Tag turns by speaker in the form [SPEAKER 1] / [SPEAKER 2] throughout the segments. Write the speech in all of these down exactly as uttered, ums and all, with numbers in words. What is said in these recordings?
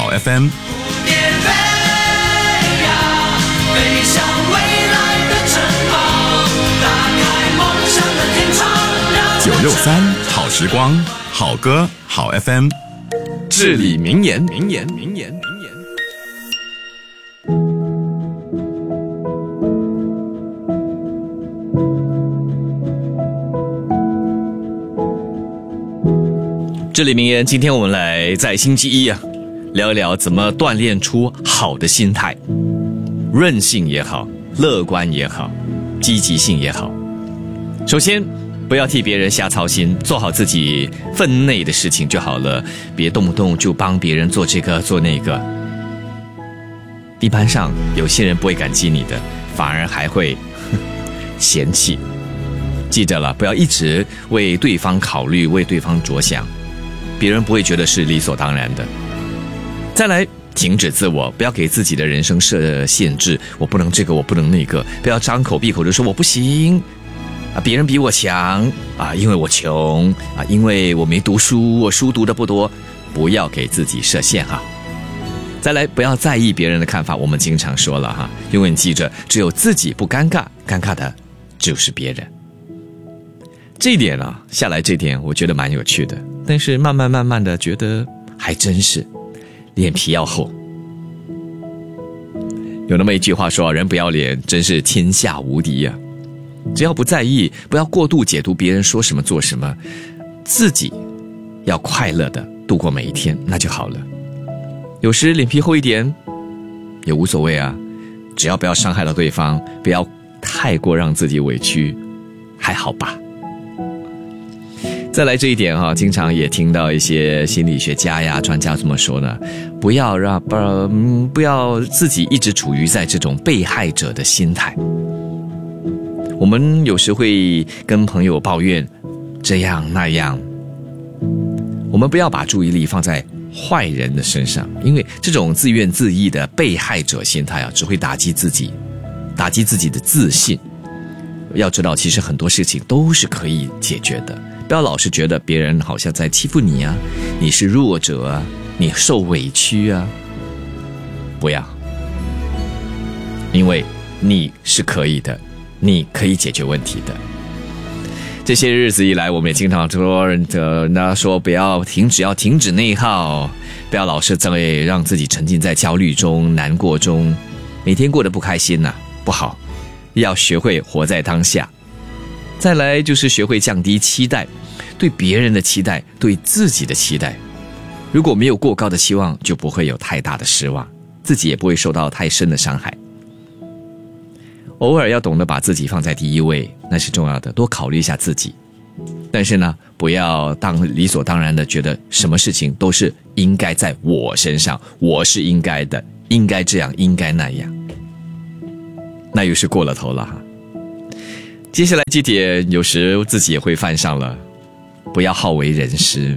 [SPEAKER 1] 好 F M。飞向未来的城堡，打开梦想的天窗。九六三好时光，好歌好 F M。至理名言，名言，名言，名言。
[SPEAKER 2] 至理名言，今天我们来在星期一啊，聊一聊怎么锻炼出好的心态。韧性也好，乐观也好，积极性也好。首先，不要替别人瞎操心，做好自己分内的事情就好了，别动不动就帮别人做这个做那个。一般上，有些人不会感激你的，反而还会嫌弃。记着了，不要一直为对方考虑，为对方着想，别人不会觉得是理所当然的。再来，停止自我，不要给自己的人生设限制，我不能这个，我不能那个，不要张口闭口就说我不行啊，别人比我强啊，因为我穷啊，因为我没读书，我书读得不多，不要给自己设限哈。再来，不要在意别人的看法，我们经常说了哈，永远记着，只有自己不尴尬，尴尬的就是别人。这一点啊，下来这点我觉得蛮有趣的，但是慢慢慢慢的觉得还真是脸皮要厚。有那么一句话说，人不要脸真是天下无敌啊。只要不在意，不要过度解读别人说什么做什么，自己要快乐的度过每一天，那就好了。有时脸皮厚一点也无所谓啊，只要不要伤害到对方，不要太过让自己委屈，还好吧。再来这一点哈、啊，经常也听到一些心理学家呀、专家这么说呢，不要让不、嗯、不要自己一直处于在这种被害者的心态。我们有时会跟朋友抱怨这样那样，我们不要把注意力放在坏人的身上，因为这种自怨自艾的被害者心态啊，只会打击自己，打击自己的自信。要知道，其实很多事情都是可以解决的。不要老是觉得别人好像在欺负你啊，你是弱者啊，你受委屈啊，不要，因为你是可以的，你可以解决问题的。这些日子以来，我们也经常说人家说不要停止，要停止内耗，不要老是在让自己沉浸在焦虑中、难过中，每天过得不开心呐、啊，不好，要学会活在当下。再来就是学会降低期待，对别人的期待，对自己的期待。如果没有过高的期望，就不会有太大的失望，自己也不会受到太深的伤害。偶尔要懂得把自己放在第一位，那是重要的，多考虑一下自己。但是呢，不要当理所当然的觉得什么事情都是应该在我身上，我是应该的，应该这样，应该那样，那又是过了头了哈。接下来这点有时自己也会犯上了，不要好为人师。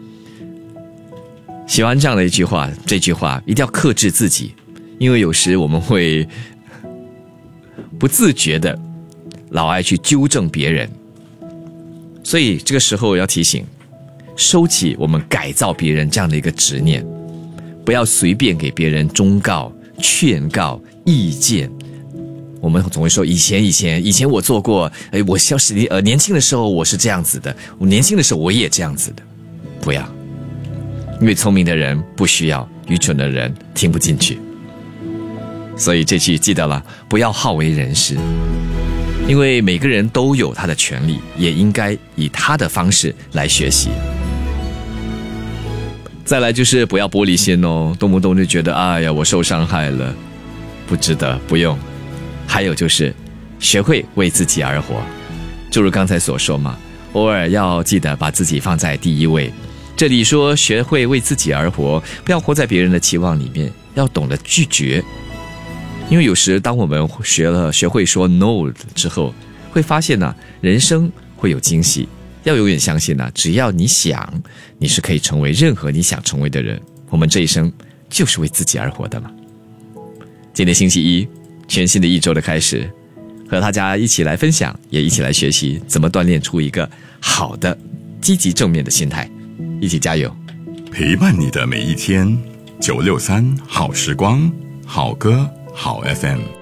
[SPEAKER 2] 喜欢这样的一句话，这句话一定要克制自己，因为有时我们会不自觉的老爱去纠正别人，所以这个时候要提醒，收起我们改造别人这样的一个执念，不要随便给别人忠告、劝告、意见。我们总会说以前以前以前我做过，哎，我像是呃年轻的时候我是这样子的，我年轻的时候我也这样子的，不要，因为聪明的人不需要，愚蠢的人听不进去。所以这句记得了，不要好为人师，因为每个人都有他的权利，也应该以他的方式来学习。再来就是不要玻璃心哦，动不动就觉得哎呀我受伤害了，不值得，不用。还有就是学会为自己而活，就如刚才所说嘛，偶尔要记得把自己放在第一位。这里说学会为自己而活，不要活在别人的期望里面，要懂得拒绝。因为有时当我们学了学会说 no 之后，会发现呢、啊，人生会有惊喜。要永远相信呢、啊，只要你想，你是可以成为任何你想成为的人。我们这一生就是为自己而活的嘛。今天星期一，全新的一周的开始，和大家一起来分享，也一起来学习怎么锻炼出一个好的积极正面的心态，一起加油，
[SPEAKER 1] 陪伴你的每一天， 九六三好时光，好歌好 F M。